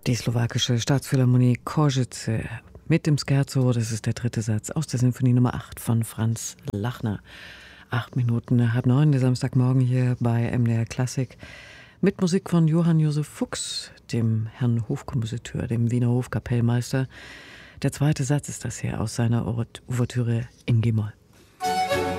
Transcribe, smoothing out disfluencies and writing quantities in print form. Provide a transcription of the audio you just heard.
Die slowakische Staatsphilharmonie Košice mit dem Scherzo, das ist der dritte Satz aus der Sinfonie Nummer 8 von Franz Lachner. 8:08, der Samstagmorgen hier bei MDR Klassik mit Musik von Johann Josef Fuchs, dem Herrn Hofkompositeur, dem Wiener Hofkapellmeister. Der zweite Satz ist das hier aus seiner Ouvertüre in G-Moll.